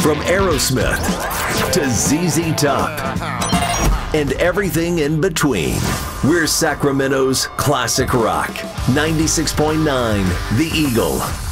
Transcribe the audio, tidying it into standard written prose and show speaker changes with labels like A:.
A: From Aerosmith to ZZ Top and everything in between. We're Sacramento's classic rock. 96.9 The Eagle.